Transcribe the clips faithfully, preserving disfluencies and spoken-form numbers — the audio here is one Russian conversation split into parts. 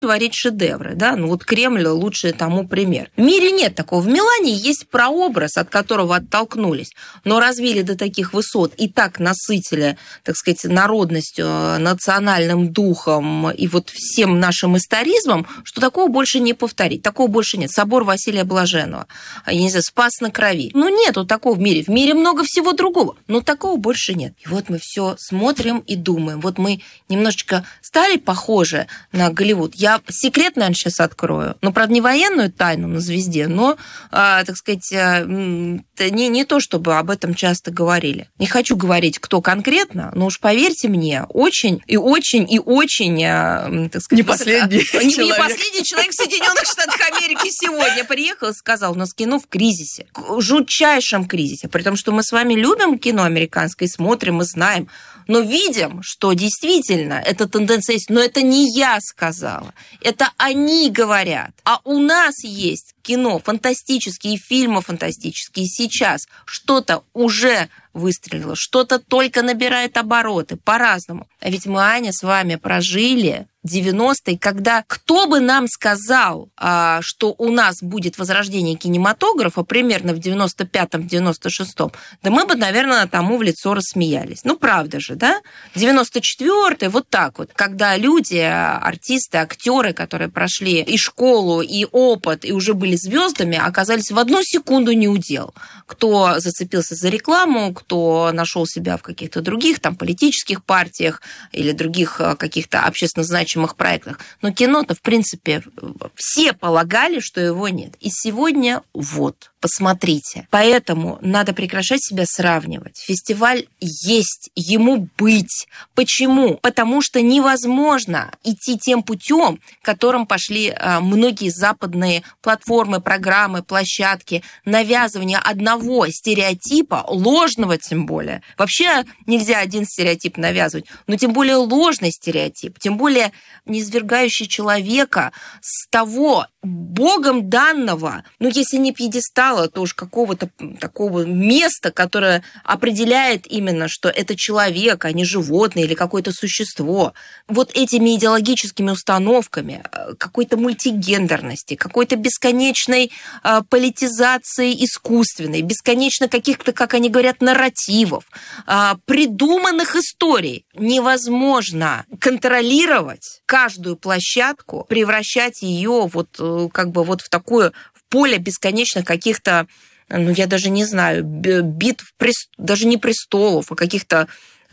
творить шедевры, да, ну вот Кремль лучший тому пример. В мире нет такого. В Милане есть прообраз, от которого оттолкнулись, но развили до таких высот и так насытили, так сказать, народностью, национальным духом и вот всем нашим историзмом, что такого больше не повторить. Такого больше нет. Собор Василия Блаженного, я не знаю, Спас на Крови. Ну, нету такого в мире. В мире много всего другого, но такого больше нет. И вот мы все смотрим и думаем. Вот мы немножечко стали похожи на Голливуд. Я секрет, наверное, сейчас открою. Ну, правда, не военную тайну на «Звезде», но, а, так сказать, не, не то, чтобы об этом часто говорили. Не хочу говорить, кто конкретно, но уж поверьте мне, очень и очень и очень, так сказать... Не последний не, человек. Не последний человек в Соединенных Штатах Америки сегодня приехал и сказал, у нас кино в кризисе, в жутчайшем кризисе. При том, что мы с вами любим кино американское, смотрим и знаем, но видим, что действительно эта тенденция есть. Но это не я сказала, это они говорят. А у нас есть кино фантастические, фильмы фантастические сейчас. Что-то уже выстрелило, что-то только набирает обороты по-разному. А ведь мы, Аня, с вами прожили девяностые, когда кто бы нам сказал, что у нас будет возрождение кинематографа примерно в девяносто пятом - девяносто шестом, да мы бы, наверное, тому в лицо рассмеялись. Ну, правда же, да? девяносто четвёртый, вот так вот, когда люди, артисты, актеры, которые прошли и школу, и опыт, и уже были звездами, оказались в одну секунду неудел. Кто зацепился за рекламу, кто нашел себя в каких-то других там политических партиях или других каких-то общественно значимых проектах. Но кино-то, в принципе, все полагали, что его нет. И сегодня вот, посмотрите. Поэтому надо прекращать себя сравнивать. Фестиваль есть, ему быть. Почему? Потому что невозможно идти тем путем, которым пошли многие западные платформы, программы, площадки, навязывание одного стереотипа, ложного тем более. Вообще нельзя один стереотип навязывать, но тем более ложный стереотип, тем более низвергающий человека с того Богом данного, ну, если не пьедестала, то уж какого-то такого места, которое определяет именно, что это человек, а не животное или какое-то существо. Вот этими идеологическими установками, какой-то мультигендерности, какой-то бесконечной политизации искусственной, бесконечно каких-то, как они говорят, нарративов, придуманных историй невозможно контролировать каждую площадку, превращать ее вот как бы вот в такое в поле бесконечных каких-то, ну, я даже не знаю, битв, даже не престолов, а каких-то,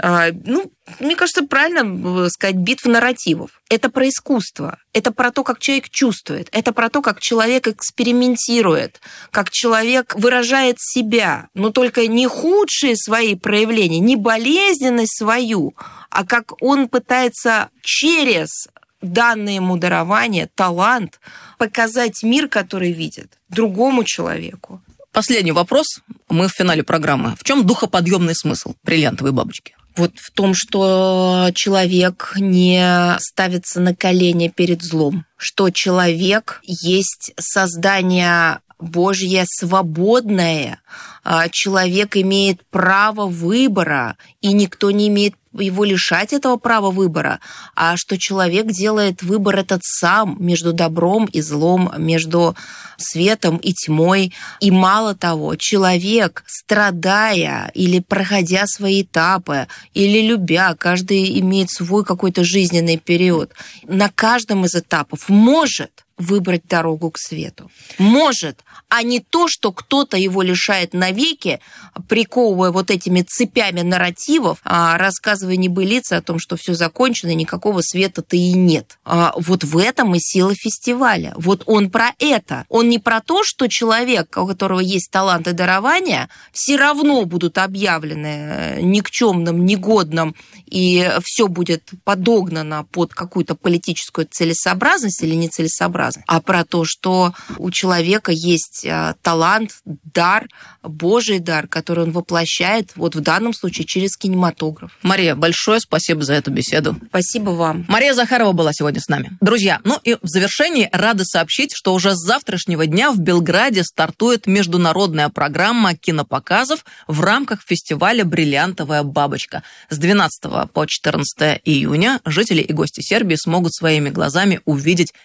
ну, мне кажется, правильно сказать, битв нарративов. Это про искусство, это про то, как человек чувствует, это про то, как человек экспериментирует, как человек выражает себя, но только не худшие свои проявления, не болезненность свою, а как он пытается через данное ему дарование, талант, показать мир, который видит, другому человеку. Последний вопрос. Мы в финале программы. В чем духоподъемный смысл бриллиантовой бабочки? Вот в том, что человек не ставится на колени перед злом, что человек есть создание Божье свободное, человек имеет право выбора, и никто не имеет его лишать этого права выбора, а что человек делает выбор этот сам между добром и злом, между светом и тьмой. И мало того, человек, страдая или проходя свои этапы, или любя, каждый имеет свой какой-то жизненный период, на каждом из этапов может выбрать дорогу к свету. Может, а не то, что кто-то его лишает навеки, приковывая вот этими цепями нарративов, рассказывая небылицы о том, что все закончено, никакого света-то и нет. Вот в этом и сила фестиваля. Вот он про это. Он не про то, что человек, у которого есть талант и дарование, все равно будут объявлены никчемным, негодным, и все будет подогнано под какую-то политическую целесообразность или нецелесообразность, а про то, что у человека есть талант, дар, Божий дар, который он воплощает, вот в данном случае через кинематограф. Мария, большое спасибо за эту беседу. Спасибо вам. Мария Захарова была сегодня с нами. Друзья, ну и в завершении рады сообщить, что уже с завтрашнего дня в Белграде стартует международная программа кинопоказов в рамках фестиваля «Бриллиантовая бабочка». С двенадцатого по четырнадцатое июня жители и гости Сербии смогут своими глазами увидеть